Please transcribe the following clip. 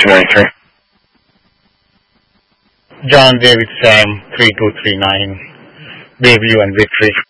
293. John David Sam 3239, Bayview and Victory.